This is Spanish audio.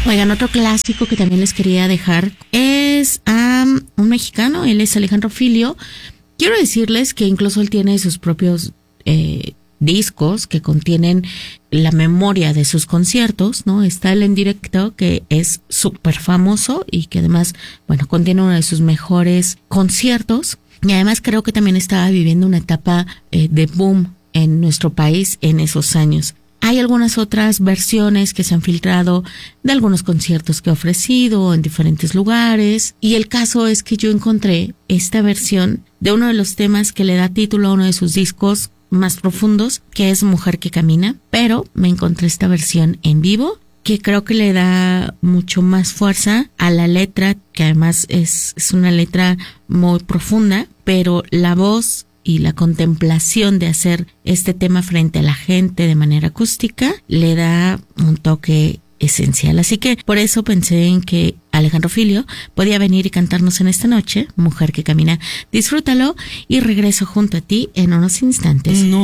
Oigan, otro clásico que también les quería dejar es un mexicano, él es Alejandro Filio. Quiero decirles que incluso él tiene sus propios discos que contienen la memoria de sus conciertos, ¿no? Está el En Directo, que es súper famoso y que además, bueno, contiene uno de sus mejores conciertos. Y además creo que también estaba viviendo una etapa de boom en nuestro país en esos años. Hay algunas otras versiones que se han filtrado de algunos conciertos que ha ofrecido en diferentes lugares. Y el caso es que yo encontré esta versión de uno de los temas que le da título a uno de sus discos más profundos, que es Mujer que Camina. Pero me encontré esta versión en vivo, que creo que le da mucho más fuerza a la letra, que además es una letra muy profunda, pero la voz y la contemplación de hacer este tema frente a la gente de manera acústica le da un toque esencial. Así que por eso pensé en que Alejandro Filio podía venir y cantarnos en esta noche, Mujer que Camina. Disfrútalo y regreso junto a ti en unos instantes. No